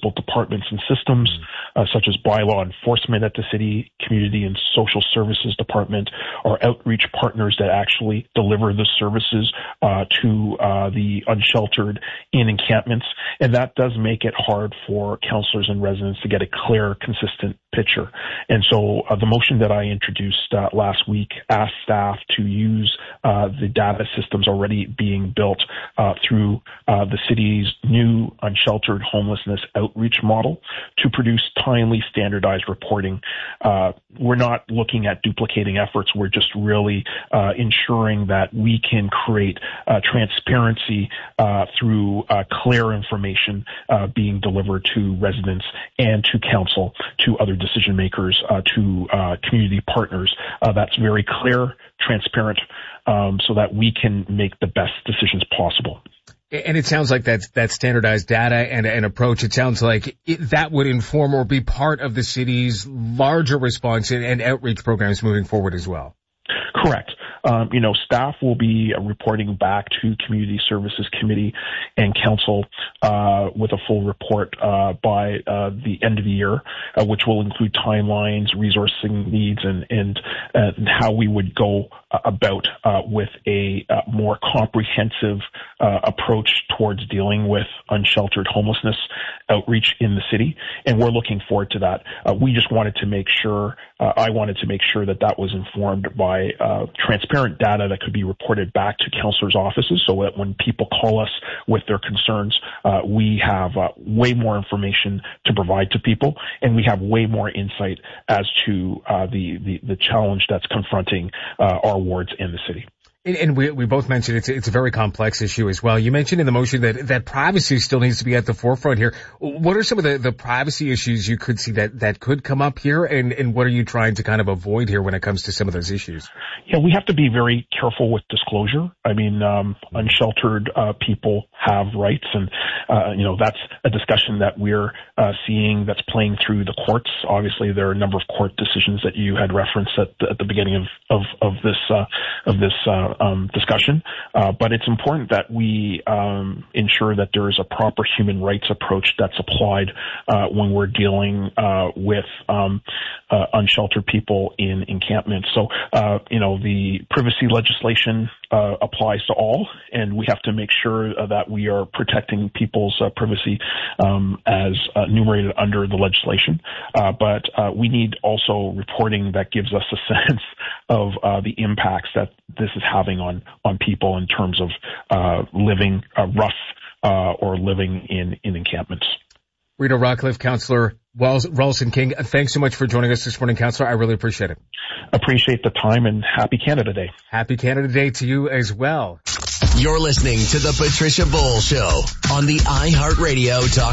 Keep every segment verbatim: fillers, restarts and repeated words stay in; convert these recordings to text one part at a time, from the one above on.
municipal departments and systems, uh, such as bylaw enforcement at the city, community and social services department, our outreach partners that actually deliver the services uh, to uh, the unsheltered in encampments. And that does make it hard for councillors and residents to get a clear, consistent picture. And so uh, the motion that I introduced uh, last week asked staff to use uh, the data systems already being built uh, through uh, the city's new unsheltered homelessness outreach model to produce timely, standardized reporting. Uh, we're not looking at duplicating efforts. We're just really uh, ensuring that we can create uh, transparency uh, through uh, clear information uh, being delivered to residents and to council, to other decision makers, uh, to uh, community partners. Uh, that's very clear, transparent, um, so that we can make the best decisions possible. And it sounds like that's, that standardized data and, and approach, it sounds like it, that would inform or be part of the city's larger response and, and outreach programs moving forward as well. Correct. Um, you know, staff will be uh, reporting back to Community Services Committee and Council uh, with a full report uh, by uh, the end of the year, uh, which will include timelines, resourcing needs, and and, uh, and how we would go uh, about uh, with a uh, more comprehensive uh, approach towards dealing with unsheltered homelessness outreach in the city. And we're looking forward to that. Uh, we just wanted to make sure, uh, I wanted to make sure that that was informed by uh, transparent data that could be reported back to councillors' offices, so that when people call us with their concerns, uh, we have uh, way more information to provide to people, and we have way more insight as to uh, the, the, the challenge that's confronting uh, our wards in the city. And we, we both mentioned it's, it's a very complex issue as well. You mentioned in the motion that, that privacy still needs to be at the forefront here. What are some of the, the privacy issues you could see that, that could come up here? And, and what are you trying to kind of avoid here when it comes to some of those issues? Yeah, we have to be very careful with disclosure. I mean, um, unsheltered uh, people have rights, and, uh, you know, that's a discussion that we're uh, seeing that's playing through the courts. Obviously, there are a number of court decisions that you had referenced at the, at the beginning of, of, of this, uh, of this, uh, Um, discussion, uh, but it's important that we um, ensure that there is a proper human rights approach that's applied uh, when we're dealing uh, with um, uh, unsheltered people in encampments. So, uh, you know, the privacy legislation uh, applies to all, and we have to make sure uh, that we are protecting people's uh, privacy um, as uh, enumerated under the legislation. Uh, but uh, we need also reporting that gives us a sense of uh, the impacts that this is having on, on people in terms of uh, living uh, rough uh, or living in, in encampments. Rideau Rockcliffe, Councillor Ralston King, thanks so much for joining us this morning, Councillor. I really appreciate it. Appreciate the time, and happy Canada Day. Happy Canada Day to you as well. You're listening to the Patricia Bowl Show on the iHeartRadio Talk.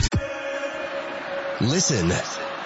Listen,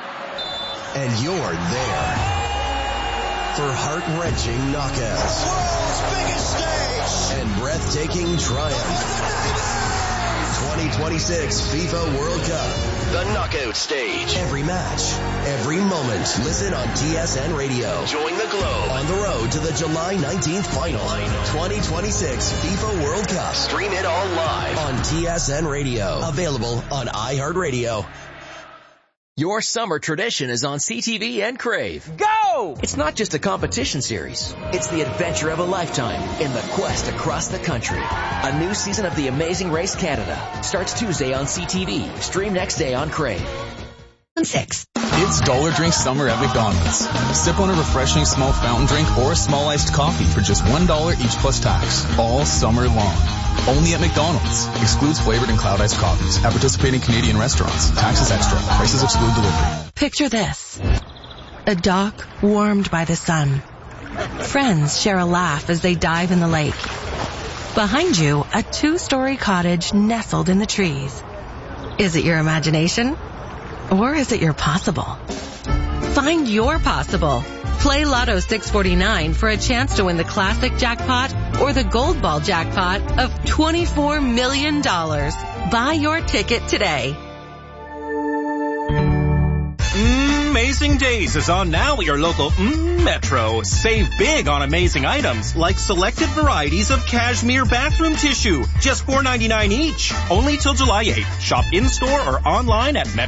and you're there for heart-wrenching knockouts, world's biggest stage, and breathtaking triumph. twenty twenty-six FIFA World Cup, the knockout stage. Every match, every moment. Listen on T S N Radio. Join the Globe on the road to the July nineteenth final. twenty twenty-six FIFA World Cup. Stream it all live on T S N Radio. Available on iHeartRadio. Your summer tradition is on C T V and Crave. Go! It's not just a competition series. It's the adventure of a lifetime in the quest across the country. A new season of The Amazing Race Canada starts Tuesday on C T V. Stream next day on Crave. Six. It's Dollar Drink Summer at McDonald's. Sip on a refreshing small fountain drink or a small iced coffee for just one dollar each plus tax. All summer long. Only at McDonald's. Excludes flavored and cloud iced coffees. At participating Canadian restaurants. Taxes extra. Prices exclude delivery. Picture this. A dock warmed by the sun. Friends share a laugh as they dive in the lake. Behind you, a two-story cottage nestled in the trees. Is it your imagination? Or is it your possible? Find your possible. Play Lotto six forty-nine for a chance to win the classic jackpot or the gold ball jackpot of twenty-four million dollars. Buy your ticket today. Amazing Days is on now at your local mm, Metro. Save big on amazing items like selected varieties of cashmere bathroom tissue. Just four ninety-nine each. Only till July eighth. Shop in-store or online at Metro.